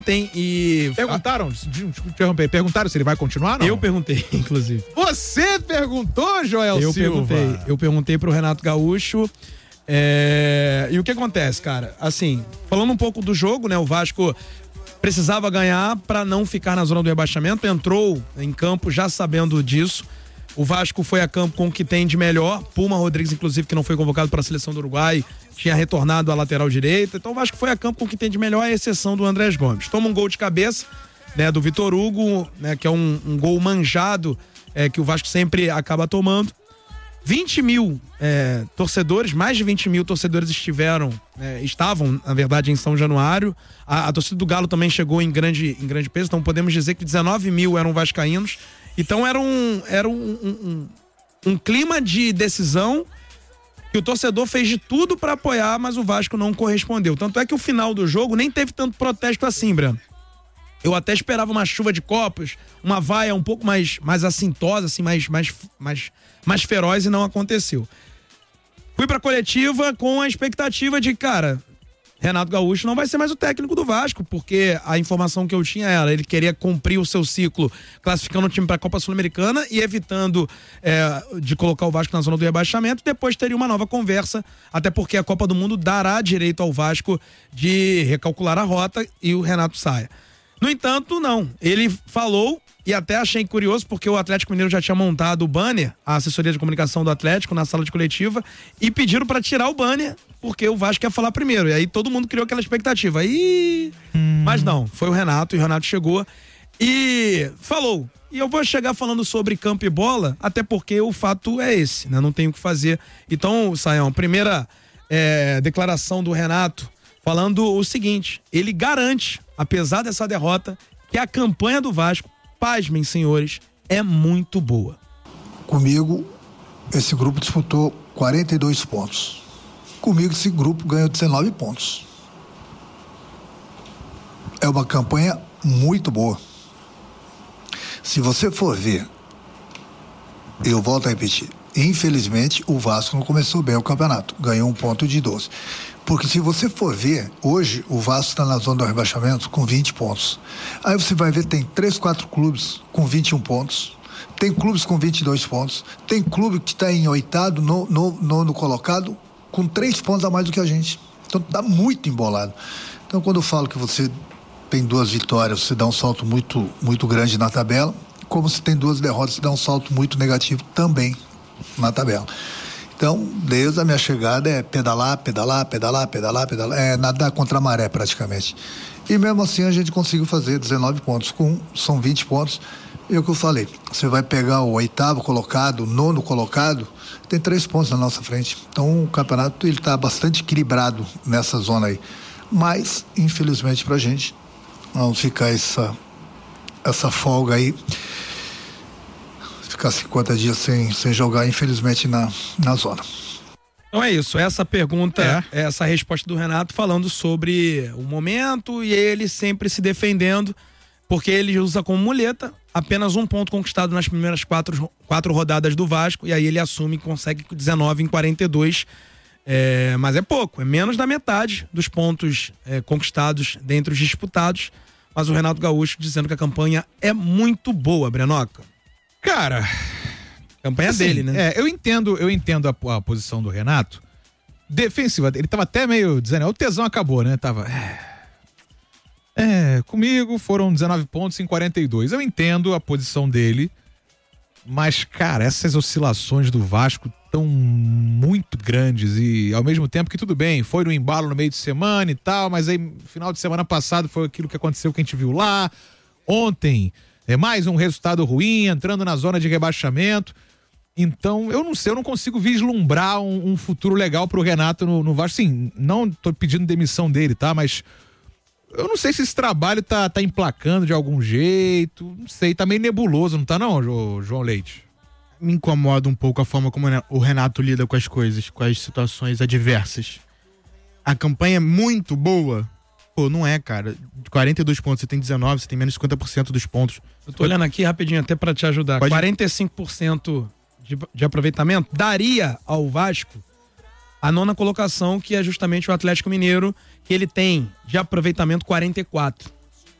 Perguntaram se ele vai continuar, não? Eu perguntei, inclusive. Você perguntou, Joel Silva? Eu perguntei pro Renato Gaúcho. E o que acontece, cara? Assim, falando um pouco do jogo, né? O Vasco precisava ganhar para não ficar na zona do rebaixamento. Entrou em campo já sabendo disso. O Vasco foi a campo com o que tem de melhor. Puma Rodrigues, inclusive, que não foi convocado para a seleção do Uruguai, tinha retornado à lateral direita. Então o Vasco foi a campo com o que tem de melhor, à exceção do Andrés Gomes. Toma um gol de cabeça, né, do Vitor Hugo, né, que é um gol manjado, que o Vasco sempre acaba tomando. 20 mil torcedores, mais de 20 mil torcedores estavam, na verdade, em São Januário. A torcida do Galo também chegou em grande peso, então podemos dizer que 19 mil eram vascaínos. Então era um clima de decisão que o torcedor fez de tudo para apoiar, mas o Vasco não correspondeu. Tanto é que o final do jogo nem teve tanto protesto assim, Breno. Eu até esperava uma chuva de copos, uma vaia um pouco mais assintosa, assim, mais feroz, e não aconteceu. Fui pra coletiva com a expectativa de, cara, Renato Gaúcho não vai ser mais o técnico do Vasco, porque a informação que eu tinha era, ele queria cumprir o seu ciclo classificando o time para a Copa Sul-Americana e evitando de colocar o Vasco na zona do rebaixamento. Depois teria uma nova conversa, até porque a Copa do Mundo dará direito ao Vasco de recalcular a rota e o Renato saia. No entanto, não. Ele falou, e até achei curioso, porque o Atlético Mineiro já tinha montado o banner, a assessoria de comunicação do Atlético, na sala de coletiva, e pediram para tirar o banner, porque o Vasco ia falar primeiro. E aí todo mundo criou aquela expectativa. Mas não, foi o Renato, e o Renato chegou e falou. E eu vou chegar falando sobre campo e bola, até porque o fato é esse, né? Não tenho o que fazer. Então, Saião, primeira declaração do Renato, falando o seguinte: ele garante, apesar dessa derrota, que a campanha do Vasco, pasmem, senhores, é muito boa. Comigo, esse grupo disputou 42 pontos. Comigo, esse grupo ganhou 19 pontos. É uma campanha muito boa. Se você for ver, eu volto a repetir, infelizmente o Vasco não começou bem o campeonato, ganhou 1 ponto de 12. Porque se você for ver, hoje o Vasco está na zona do rebaixamento com 20 pontos. Aí você vai ver, tem 3, 4 clubes com 21 pontos. Tem clubes com 22 pontos. Tem clube que está em 8º, nono colocado, com 3 pontos a mais do que a gente. Então tá muito embolado. Então quando eu falo que você tem 2 vitórias, você dá um salto muito, muito grande na tabela. Como se tem 2 derrotas, você dá um salto muito negativo também na tabela. Então, desde a minha chegada é pedalar, nadar contra a maré praticamente. E mesmo assim a gente conseguiu fazer 19 pontos, são 20 pontos. E o que eu falei, você vai pegar o 8º colocado, o 9º colocado, tem 3 pontos na nossa frente. Então o campeonato ele está bastante equilibrado nessa zona aí. Mas, infelizmente pra gente, vamos ficar essa folga aí, ficar 50 dias sem jogar, infelizmente, na zona. Então é isso, essa pergunta, essa resposta do Renato falando sobre o momento e ele sempre se defendendo, porque ele usa como muleta apenas 1 ponto conquistado nas primeiras 4 rodadas do Vasco, e aí ele assume que consegue 19 em 42, mas é pouco, é menos da metade dos pontos conquistados dentre os disputados, mas o Renato Gaúcho dizendo que a campanha é muito boa, Brenoca. Cara, campanha assim, dele, né? Eu entendo a posição do Renato defensiva. Ele tava até meio dizendo, o tesão acabou, né? Tava. Comigo foram 19 pontos em 42. Eu entendo a posição dele, mas, cara, essas oscilações do Vasco estão muito grandes e ao mesmo tempo que tudo bem, foi no embalo no meio de semana e tal, mas aí no final de semana passado foi aquilo que aconteceu que a gente viu lá. Ontem mais um resultado ruim, entrando na zona de rebaixamento. Então, eu não sei, eu não consigo vislumbrar um futuro legal pro Renato no Vasco. Sim, não tô pedindo demissão dele, tá? Mas eu não sei se esse trabalho tá emplacando de algum jeito. Não sei, tá meio nebuloso, não tá não, João Leite? Me incomoda um pouco a forma como o Renato lida com as coisas, com as situações adversas. A campanha é muito boa. Pô, não é, cara. De 42 pontos, você tem 19, você tem menos de 50% dos pontos. Eu tô olhando aqui rapidinho até pra te ajudar. 45% de aproveitamento daria ao Vasco a 9ª colocação, que é justamente o Atlético Mineiro, que ele tem de aproveitamento 44.